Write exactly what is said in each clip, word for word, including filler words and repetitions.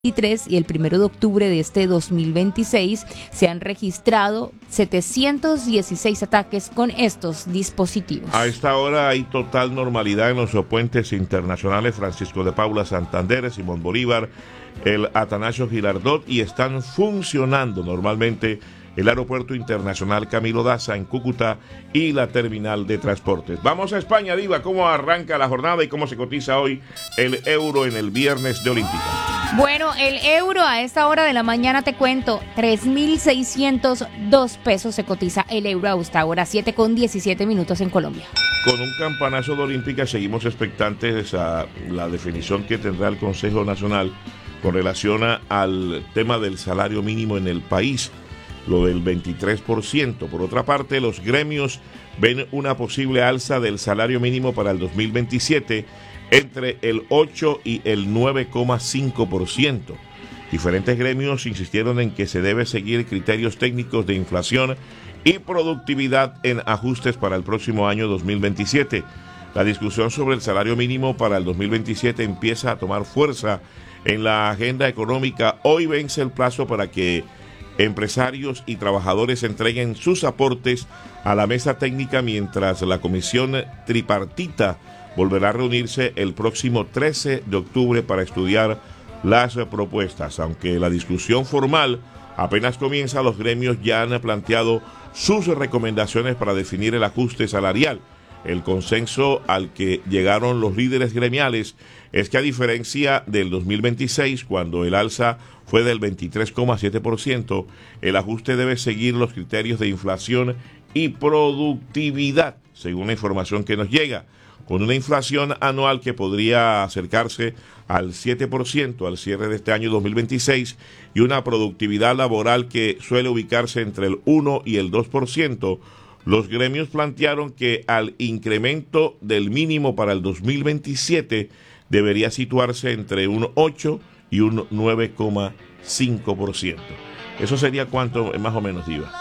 y el primero de octubre de este dos mil veintiséis se han registrado setecientos dieciséis ataques con estos dispositivos. A esta hora hay total normalidad en los puentes internacionales Francisco de Paula, Santander, Simón Bolívar, el Atanasio Girardot, y están funcionando normalmente el Aeropuerto Internacional Camilo Daza en Cúcuta y la terminal de transportes. Vamos a España, Diva. ¿Cómo arranca la jornada y cómo se cotiza hoy el euro en el viernes de Olímpica? Bueno, el euro a esta hora de la mañana, te cuento, tres mil seiscientos dos pesos se cotiza el euro a esta hora, siete con diecisiete minutos en Colombia. Con un campanazo de Olímpica seguimos expectantes a la definición que tendrá el Consejo Nacional con relación a, al tema del salario mínimo en el país, lo del veintitrés por ciento. Por otra parte, los gremios ven una posible alza del salario mínimo para el dos mil veintisiete entre el ocho y el nueve coma cinco por ciento. Diferentes gremios insistieron en que se debe seguir criterios técnicos de inflación y productividad en ajustes para el próximo año dos mil veintisiete. La discusión sobre el salario mínimo para el dos mil veintisiete empieza a tomar fuerza en la agenda económica. Hoy vence el plazo para que empresarios y trabajadores entreguen sus aportes a la mesa técnica, mientras la comisión tripartita volverá a reunirse el próximo trece de octubre para estudiar las propuestas. Aunque la discusión formal apenas comienza, los gremios ya han planteado sus recomendaciones para definir el ajuste salarial. El consenso al que llegaron los líderes gremiales es que, a diferencia del dos mil veintiséis, cuando el alza fue del veintitrés coma siete por ciento, el ajuste debe seguir los criterios de inflación y productividad, según la información que nos llega, con una inflación anual que podría acercarse al siete por ciento al cierre de este año dos mil veintiséis y una productividad laboral que suele ubicarse entre el uno y el dos por ciento. Los gremios plantearon que al incremento del mínimo para el dos mil veintisiete debería situarse entre un ocho y un nueve coma cinco por ciento. Eso sería cuánto, más o menos, Diva.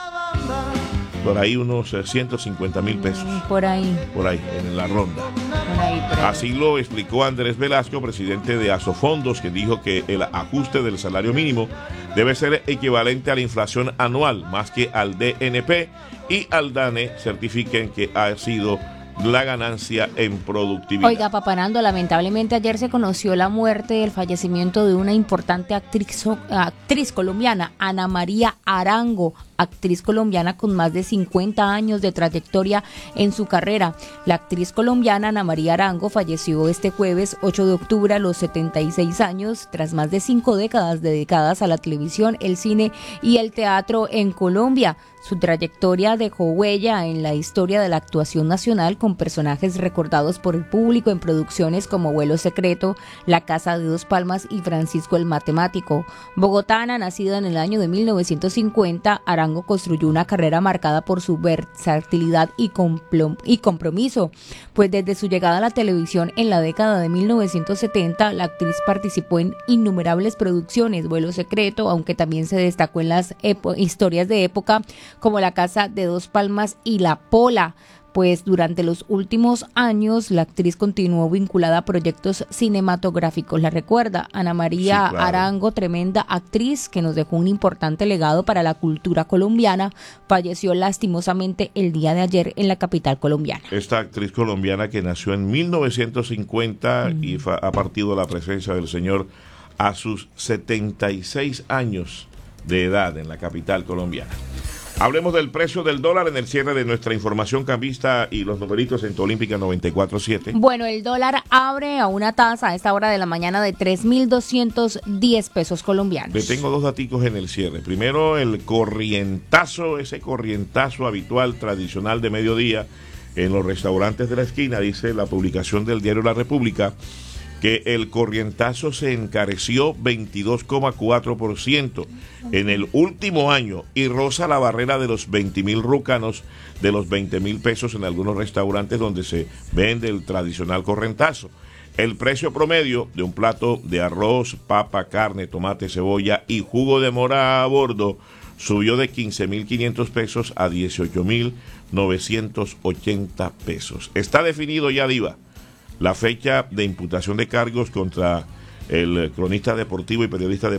Por ahí unos ciento cincuenta mil pesos. Por ahí. Por ahí, en la ronda. Por ahí, por ahí. Así lo explicó Andrés Velasco, presidente de Asofondos, que dijo que el ajuste del salario mínimo debe ser equivalente a la inflación anual, más que al D N P, y al DANE certifiquen que ha sido la ganancia en productividad. Oiga, Papanando, lamentablemente ayer se conoció la muerte, el fallecimiento de una importante actriz, actriz colombiana, Ana María Arango, actriz colombiana con más de cincuenta años de trayectoria en su carrera. La actriz colombiana Ana María Arango falleció este jueves ocho de octubre a los setenta y seis años, tras más de cinco décadas dedicadas a la televisión, el cine y el teatro en Colombia. Su trayectoria dejó huella en la historia de la actuación nacional, con personajes recordados por el público en producciones como Vuelo Secreto, La Casa de Dos Palmas y Francisco el Matemático. Bogotana, nacida en el año de mil novecientos cincuenta, Arango construyó una carrera marcada por su versatilidad y, compl- y compromiso, pues desde su llegada a la televisión en la década de mil novecientos setenta, la actriz participó en innumerables producciones, Vuelo Secreto, aunque también se destacó en las epo- historias de época como La Casa de Dos Palmas y La Pola. Pues durante los últimos años la actriz continuó vinculada a proyectos cinematográficos. La recuerda Ana María sí, claro. Arango, tremenda actriz que nos dejó un importante legado para la cultura colombiana, falleció lastimosamente el día de ayer en la capital colombiana. Esta actriz colombiana que nació en mil novecientos cincuenta mm. y fa- ha partido a la presencia del Señor a sus setenta y seis años de edad en la capital colombiana. Hablemos del precio del dólar en el cierre de nuestra información cambista y los numeritos en tu Olímpica noventa y cuatro siete. Bueno, el dólar abre a una tasa a esta hora de la mañana de tres mil doscientos diez pesos colombianos. Le tengo dos daticos en el cierre. Primero, el corrientazo, ese corrientazo habitual, tradicional de mediodía en los restaurantes de la esquina, dice la publicación del diario La República, que el corrientazo se encareció veintidós coma cuatro por ciento en el último año y roza la barrera de los veinte mil rúcanos, de los veinte mil pesos en algunos restaurantes donde se vende el tradicional corrientazo. El precio promedio de un plato de arroz, papa, carne, tomate, cebolla y jugo de mora a bordo subió de quince mil quinientos pesos a dieciocho mil novecientos ochenta pesos. Está definido ya, Diva, la fecha de imputación de cargos contra el cronista deportivo y periodista